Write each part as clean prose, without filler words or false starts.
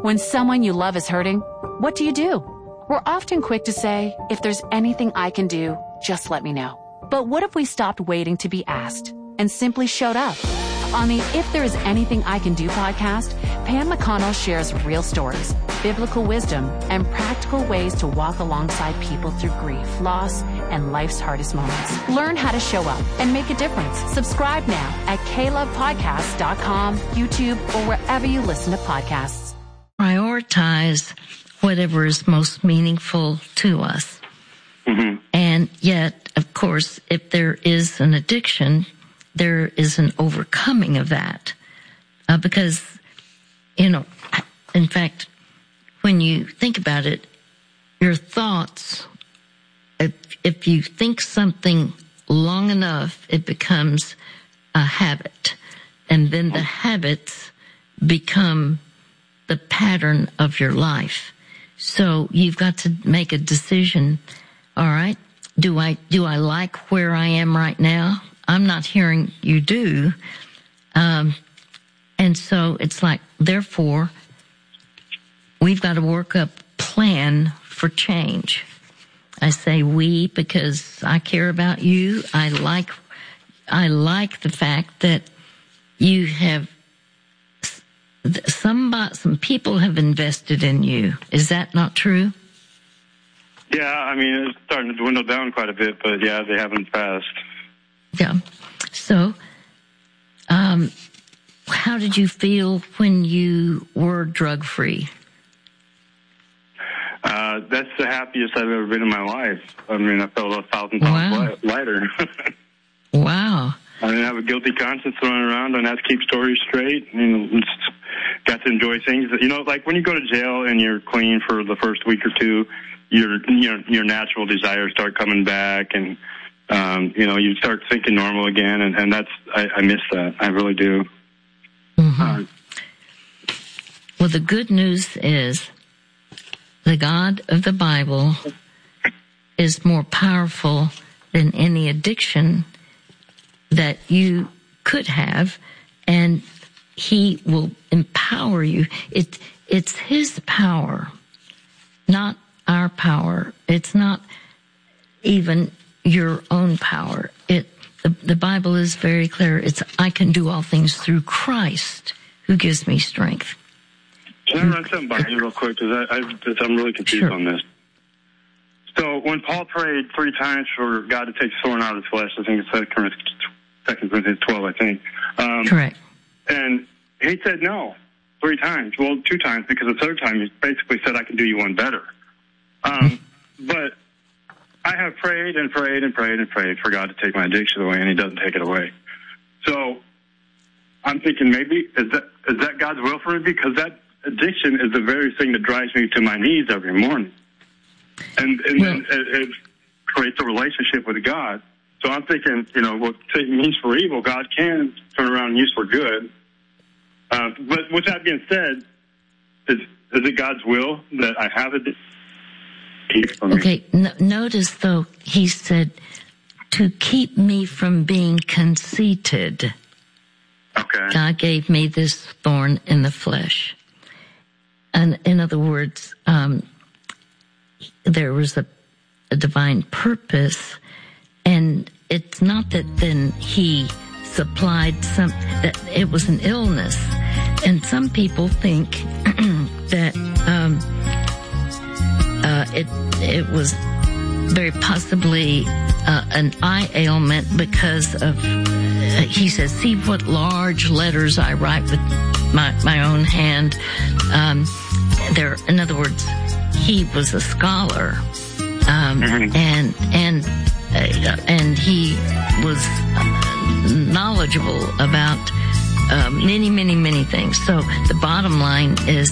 When someone you love is hurting, what do? We're often quick to say, if there's anything I can do, just let me know. But what if we stopped waiting to be asked and simply showed up? On the If There Is Anything I Can Do podcast, Pam McConnell shares real stories, biblical wisdom, and practical ways to walk alongside people through grief, loss, and life's hardest moments. Learn how to show up and make a difference. Subscribe now at KLovePodcasts.com, YouTube, or wherever you listen to podcasts. Prioritize whatever is most meaningful to us. Mm-hmm. And yet, of course, if there is an addiction, there is an overcoming of that. Because, in fact, when you think about it, your thoughts, if you think something long enough, it becomes a habit. And then the habits become the pattern of your life. So you've got to make a decision. All right, do I like where I am right now? I'm not hearing you do. And so it's like, therefore, we've got to work up a plan for change. I say we because I care about you. I like the fact that you have, some people have invested in you. Is that not true? Yeah, I mean, it's starting to dwindle down quite a bit, but yeah, they haven't passed. Yeah. So, how did you feel when you were drug-free? That's the happiest I've ever been in my life. I mean, I felt 1,000 pounds lighter. Wow. I didn't have a guilty conscience running around. I didn't have to keep stories straight. Got to enjoy things. Like when you go to jail and you're clean for the first week or two, your natural desires start coming back, and you start thinking normal again, and that's I miss that. I really do. Mm-hmm. Well, the good news is the God of the Bible is more powerful than any addiction that you could have, and He will empower you. It's His power, not our power. It's not even your own power. The Bible is very clear. It's, I can do all things through Christ who gives me strength. Can I run something by you real quick? Because I'm really confused on this. So when Paul prayed 3 times for God to take the thorn out of his flesh, I think it's 2 Corinthians 12, I think. Correct. And he said no 3 times. Well, 2 times, because the third time he basically said, I can do you one better. But I have prayed and prayed and prayed and prayed for God to take my addiction away, and He doesn't take it away. So I'm thinking maybe, is that God's will for me? Because that addiction is the very thing that drives me to my knees every morning. And then it creates a relationship with God. So I'm thinking, what Satan means for evil, God can turn around and use for good. But with that being said, is it God's will that I have it? Okay, notice though, He said, to keep me from being conceited. Okay. God gave me this thorn in the flesh. And in other words, there was a divine purpose, and it's not that then He supplied that it was an illness. And some people think that it was very possibly an eye ailment because of, he says, see what large letters I write with my own hand. In other words, he was a scholar, and he was knowledgeable about many, many, many things. So the bottom line is,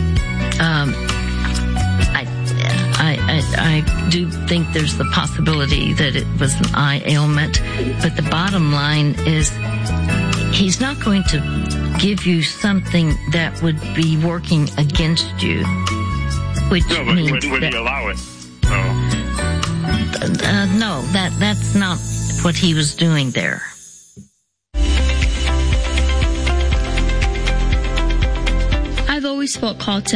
I do think there's the possibility that it was an eye ailment, but the bottom line is He's not going to give you something that would be working against you, which means would He allow it? No, that's not what He was doing there. I've always felt called to